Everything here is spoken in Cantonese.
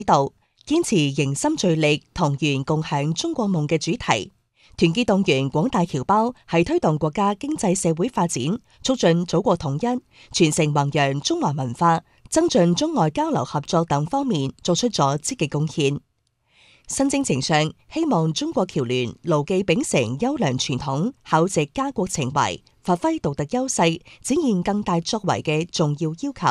度，堅持凝心聚力同源共享中國夢嘅主題，團結動員廣大僑胞喺推動國家經濟社會發展、促進祖國統一、傳承弘揚中華文化、增進中外交流合作等方面作出咗積極貢獻。新征程上，希望中國僑聯牢記秉承優良傳統、厚植家國情懷、發揮獨特優勢、展現更大作為嘅重要要求。